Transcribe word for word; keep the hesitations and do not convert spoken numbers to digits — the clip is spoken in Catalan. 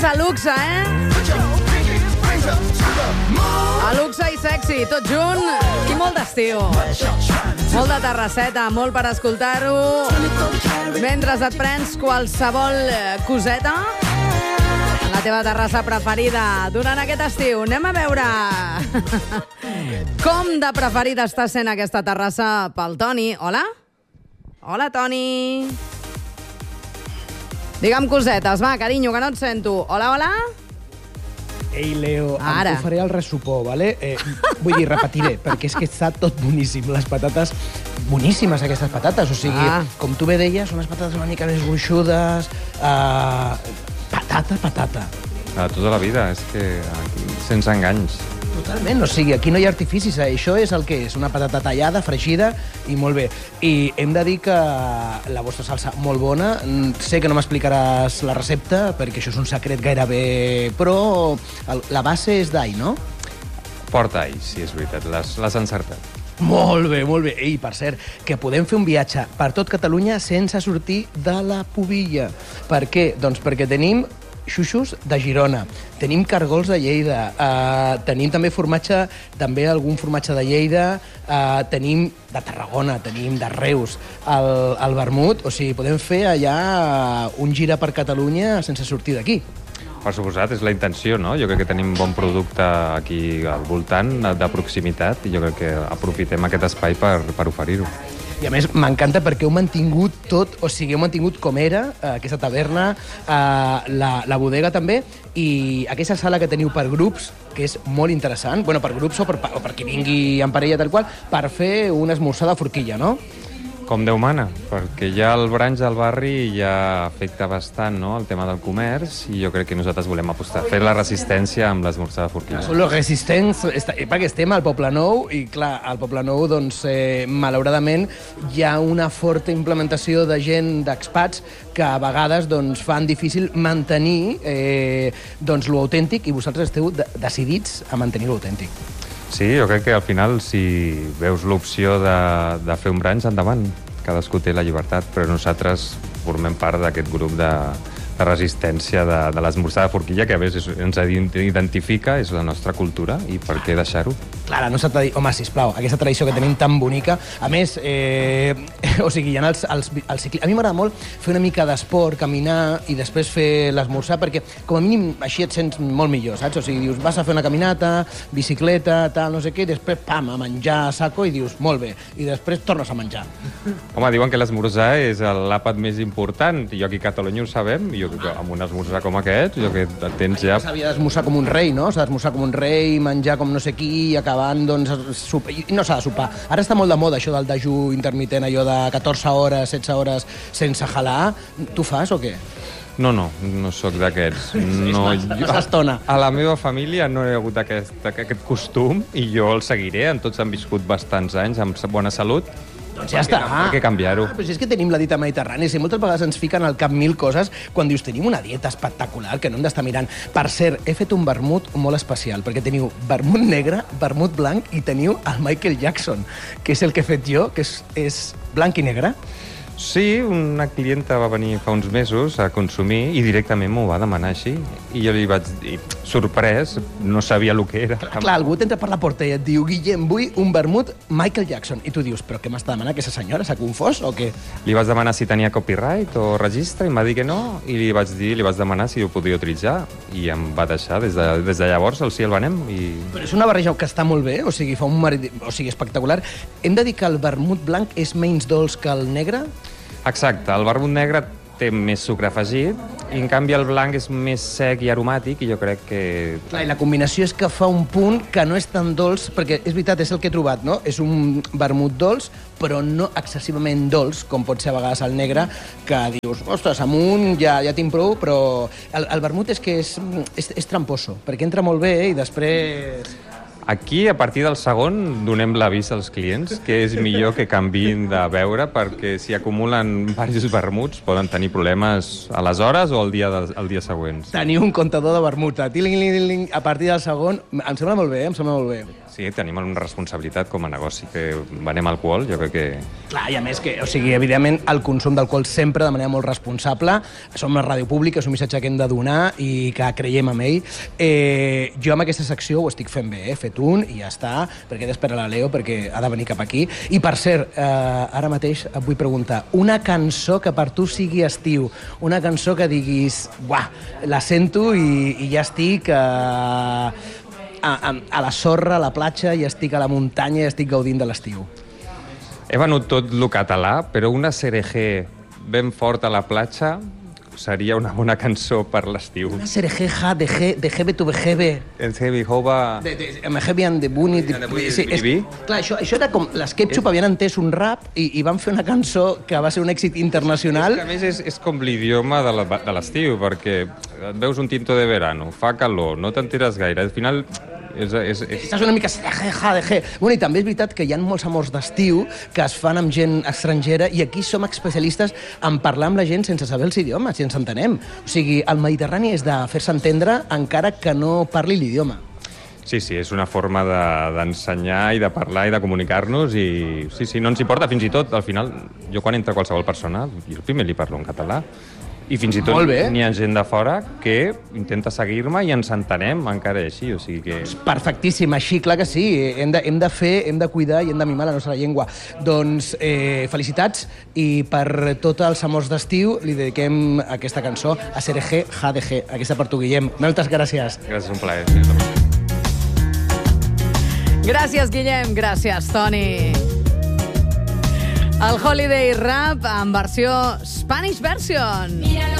a luxe, eh? A luxe i sexy, tot junt i molt d'estiu. Molt de terrasseta, molt per escoltar-ho mentre et prens qualsevol coseta a la teva terrassa preferida durant aquest estiu. Anem a veure com de preferida està sent aquesta terrassa pel Toni. Hola? Hola, Toni. Digue'm cosetes, va, carinyo, que no et sento. Hola, hola? Ei, Leo, Ara. em faré el ressupor, vale? Eh, vull dir, repetiré, perquè és que està tot boníssim. Les patates, boníssimes, aquestes patates. O sigui, Ah. com tu bé deies, són unes patates una mica més gruixudes. Uh, patata, patata. A tota la vida, és que aquí, sense enganys. Totalment, o sigui, aquí no hi ha artificis, eh? Això és el que és, una patata tallada, fregida i molt bé. I hem de dir que la vostra salsa molt bona. Sé que no m'explicaràs la recepta, perquè això és un secret gairebé, però el, la base és d'all, no? Porta all, sí, és veritat, l'has encertat. Molt bé, molt bé. Ei, per cert, que podem fer un viatge per tot Catalunya sense sortir de la Pubilla. Per què? Doncs perquè tenim xuxos de Girona, tenim cargols de Lleida, uh, tenim també formatge, també algun formatge de Lleida, uh, tenim de Tarragona, tenim de Reus, el, el vermut, o sigui, podem fer allà un gira per Catalunya sense sortir d'aquí. Per suposat, és la intenció, no? Jo crec que tenim bon producte aquí al voltant, de proximitat, i jo crec que aprofitem aquest espai per, per oferir-ho. I a més, m'encanta perquè heu mantingut tot, o sigui, heu mantingut com era, eh, aquesta taverna, eh, la, la bodega també, i aquesta sala que teniu per grups, que és molt interessant, bueno, per grups o per, o per qui vingui en parella tal qual, per fer un esmorzar de forquilla, no? Com Déu mana, perquè ja el branch al barri ja afecta bastant, no?, el tema del comerç, i jo crec que nosaltres volem apostar, fer la resistència amb l'esmorzar de forquilla. Són los resistents, perquè estem al Poble Nou, i clar, al Poble Nou, doncs, eh, malauradament, hi ha una forta implementació de gent, d'expats, que a vegades doncs, fan difícil mantenir eh, doncs, lo autèntic, i vosaltres esteu de decidits a mantenir lo autèntic. Sí, jo crec que al final, si veus l'opció de, de fer un branch, endavant. Cadascú té la llibertat, però nosaltres formem part d'aquest grup de, de resistència de, de l'esmorzar de forquilla, que a més és, ens identifica, és la nostra cultura, i per què deixar-ho? Clar, no s'ha de dir, home, sisplau, aquesta tradició que tenim tan bonica. A més, eh, o sigui, hi ha els, els, els ciclistes. A mi m'agrada molt fer una mica d'esport, caminar i després fer l'esmorzar, perquè com a mínim així et sents molt millor, saps? O sigui, dius, vas a fer una caminata, bicicleta, tal, no sé què, i després, pam, a menjar a saco i dius, molt bé, i després tornes a menjar. Home, diuen que l'esmorzar és l'àpat més important, i jo aquí a Catalunya ho sabem, i jo crec que amb un esmorzar com aquest, jo que tens ja... S'havia d'esmorzar com un rei, no? S'ha d'esmorzar com un rei, menjar com no sé qui, i acabant, doncs, sopar. I no s'ha de sopar. Ara està molt de moda, això del dejú intermitent, allò de catorze hores, setze hores sense jalar. Tu fas o què? No, no, no sóc d'aquests. No, no s'estona. A la meva família no hi ha hagut aquest, aquest costum, i jo el seguiré. En tots han viscut bastants anys amb bona salut. Doncs ja està. Per què canviar-ho? Ah, però si és que tenim la dieta mediterrània, si moltes vegades ens fiquen al cap mil coses, quan dius, tenim una dieta espectacular que no hem d'estar mirant. Per cert, he fet un vermut molt especial, perquè teniu vermut negre, vermut blanc, i teniu el Michael Jackson, que és el que he fet jo, que és, és blanc i negre. Sí, una clienta va venir fa uns mesos a consumir i directament m'ho va demanar així. I jo li vaig dir, sorprès, no sabia el que era. Clar, clar, algú t'entra per la porta i et diu, Guillem, vull un vermut Michael Jackson. I tu dius, però què m'està demanant aquesta senyora? S'ha confós o què? Li vaig demanar si tenia copyright o registre i em va dir que no, i li vaig dir, li vaig demanar si ho podia utilitzar, i em va deixar. Des de, des de llavors el sí el venem. I... Però és una barreja que està molt bé, o sigui, fa un marit... o sigui, espectacular. Hem de dir que el vermut blanc és menys dolç que el negre? Exacte, el vermut negre té més sucre afegit, i en canvi el blanc és més sec i aromàtic, i jo crec que... Clar, i la combinació és que fa un punt que no és tan dolç, perquè és veritat, és el que he trobat, no? És un vermut dolç, però no excessivament dolç, com pot ser a vegades el negre, que dius, ostres, amunt ja, ja tinc prou, però el, el vermut és que és, és, és tramposo, perquè entra molt bé i després... Aquí, a partir del segon, donem l'avís als clients que és millor que canviïn de beure, perquè si acumulen diversos vermuts poden tenir problemes a les hores o el dia, de, el dia següent. Teniu un comptador de vermuts, a partir del segon, em sembla molt bé, em sembla molt bé. Sí, tenim una responsabilitat com a negoci, que venem alcohol, jo crec que... Clar, i a més que, o sigui, evidentment, el consum d'alcohol sempre de manera molt responsable. Som una ràdio pública, és un missatge que hem de donar i que creiem en ell. Eh, jo amb aquesta secció ho estic fent bé, he fet un i ja està, perquè d'espera la Leo, perquè ha de venir cap aquí. I, per cert, eh, ara mateix et vull preguntar, una cançó que per tu sigui estiu, una cançó que diguis, uah, la sento i, i ja estic... Eh, A, a, a la sorra, a la platja, i estic a la muntanya i estic gaudint de l'estiu. He venut tot lo català, però una C R G ben fort a la platja seria una bona cançó per l'estiu. Una C R G, ja, de G, de G B to B G B. En Heavy Hova... De, de, amb Heavy and the Bunny... De, And the Bunny, sí, és, clar, això, això era com... Les Ketchup havien entès un rap i, i van fer una cançó que va ser un èxit internacional. És que, a més, és, és com l'idioma de la- de l'estiu, perquè et veus un tinto de verano, fa calor, no t'enteres gaire. Al final... És, és, és... Estàs una mica... Ja, de G. Bueno, i també és veritat que hi ha molts amors d'estiu que es fan amb gent estrangera i aquí som especialistes en parlar amb la gent sense saber els idiomes, si ens entenem. O sigui, el Mediterrani és de fer-se entendre encara que no parli l'idioma. Sí, sí, és una forma de- d'ensenyar i de parlar i de comunicar-nos i sí, sí, no ens importa, fins i tot, al final, jo quan entra qualsevol persona, jo primer li parlo en català. I fins i tot Molt bé. n'hi ha gent de fora que intenta seguir-me i ens entenem encara així, o sigui que... Perfectíssim, així, clar que sí. Hem de, hem de fer, hem de cuidar i hem de mimar la nostra llengua. Doncs eh, felicitats i per tots els amors d'estiu li dediquem aquesta cançó a C R G, Ja de G, aquesta per tu, Guillem. Moltes gràcies. Gràcies, un plaer. Sí. Gràcies, Guillem. Gràcies, Toni. El Holiday Rap en versió Spanish Version.